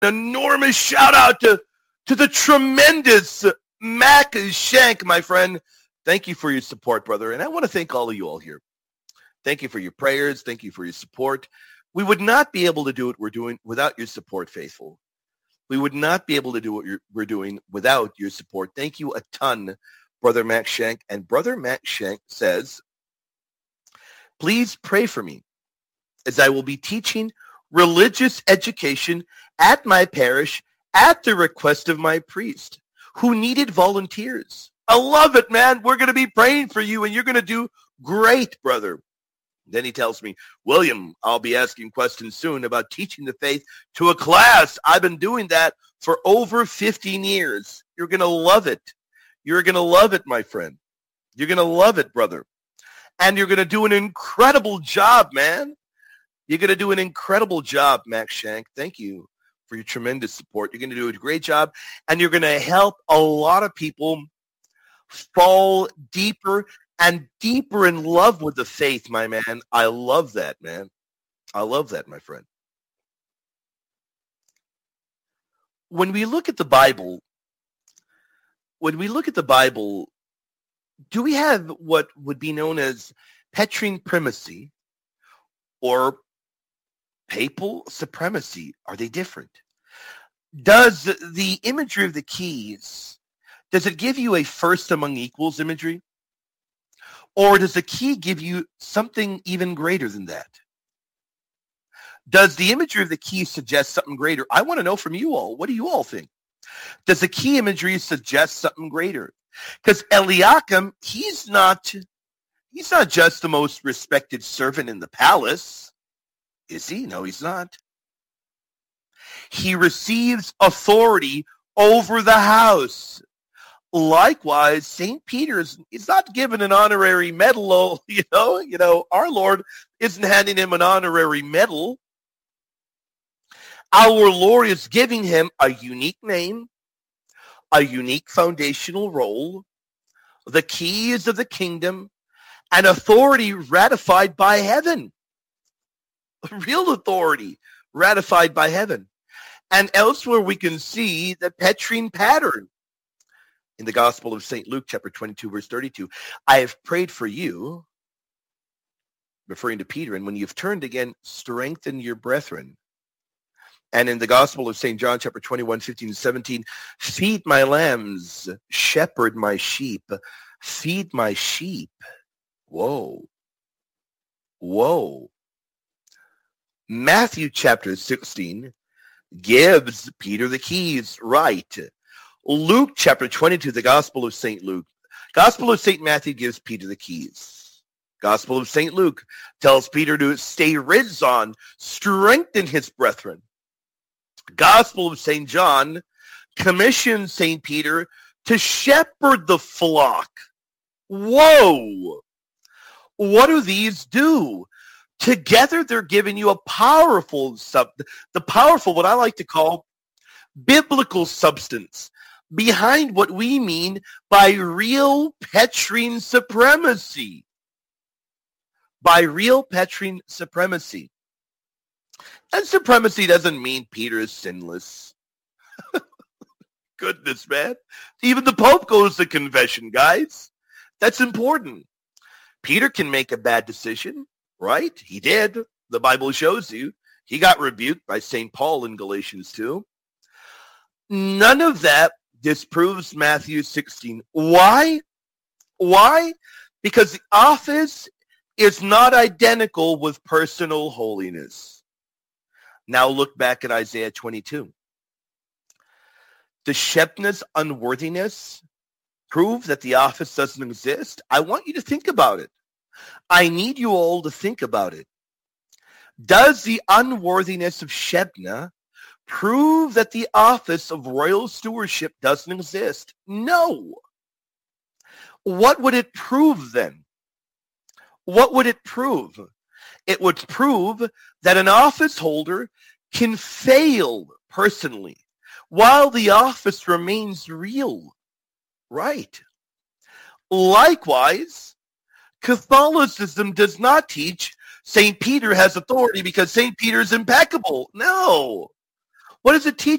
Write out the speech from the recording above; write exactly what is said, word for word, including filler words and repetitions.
enormous shout out to, to the tremendous Mac Shank, my friend. Thank you for your support, brother. And I want to thank all of you all here. Thank you for your prayers. Thank you for your support. We would not be able to do what we're doing without your support, faithful. We would not be able to do what you're, we're doing without your support. Thank you a ton, Brother Mac Shank. And Brother Mac Shank says, please pray for me as I will be teaching religious education at my parish at the request of my priest who needed volunteers. I love it, man. We're going to be praying for you and you're going to do great, brother. Then he tells me, William, I'll be asking questions soon about teaching the faith to a class. I've been doing that for over fifteen years. You're going to love it. You're going to love it, my friend. You're going to love it, brother. And you're going to do an incredible job, man. You're going to do an incredible job, Max Shank. Thank you for your tremendous support. You're going to do a great job. And you're going to help a lot of people fall deeper and deeper in love with the faith, my man. I love that, man. I love that, my friend. When we look at the Bible, when we look at the Bible, do we have what would be known as Petrine primacy or papal supremacy? Are they different? Does the imagery of the keys, does it give you a first among equals imagery? Or does the key give you something even greater than that? Does the imagery of the key suggest something greater? I want to know from you all. What do you all think? Does the key imagery suggest something greater? Because Eliakim, he's not, he's not just the most respected servant in the palace. Is he? No, he's not. He receives authority over the house. Likewise, Saint Peter's is not given an honorary medal. You know, you know, our Lord isn't handing him an honorary medal. Our Lord is giving him a unique name, a unique foundational role, the keys of the kingdom, and authority ratified by heaven. Real authority ratified by heaven. And elsewhere we can see the Petrine pattern. In the Gospel of Saint Luke, chapter twenty-two, verse thirty-two, I have prayed for you, referring to Peter, and when you've turned again, strengthen your brethren. And in the Gospel of Saint John, chapter twenty-one, fifteen and seventeen, feed my lambs, shepherd my sheep, feed my sheep. Whoa. Whoa. Matthew chapter sixteen gives Peter the keys, right? Luke chapter twenty-two, the Gospel of Saint Luke. Gospel of Saint Matthew gives Peter the keys. Gospel of Saint Luke tells Peter to stay risen, strengthen his brethren. Gospel of Saint John commissions Saint Peter to shepherd the flock. Whoa! What do these do? Together they're giving you a powerful, sub, the powerful, what I like to call biblical substance behind what we mean by real Petrine supremacy. By real Petrine supremacy. And supremacy doesn't mean Peter is sinless. Goodness, man. Even the Pope goes to confession, guys. That's important. Peter can make a bad decision, right? He did. The Bible shows you. He got rebuked by Saint Paul in Galatians two. None of that disproves Matthew sixteen. Why? Why? Because the office is not identical with personal holiness. Now look back at Isaiah twenty-two. Does Shebna's unworthiness prove that the office doesn't exist? I want you to think about it. I need you all to think about it. Does the unworthiness of Shebna prove that the office of royal stewardship doesn't exist? No. What would it prove then? What would it prove? It would prove that an office holder can fail personally while the office remains real. Right. Likewise, Catholicism does not teach Saint Peter has authority because Saint Peter is impeccable. No. What does it teach